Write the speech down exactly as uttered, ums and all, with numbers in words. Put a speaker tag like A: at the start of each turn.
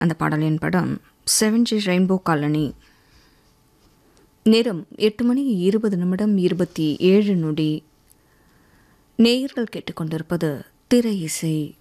A: அந்த பாடலின் படம் செவன் ஜி ரெயின்போ காலனி. நேரம் எட்டு மணி இருபது நிமிடம் இருபத்தி ஏழு நொடி. நேயர்கள் கேட்டுக்கொண்டிருப்பது திரை இசை.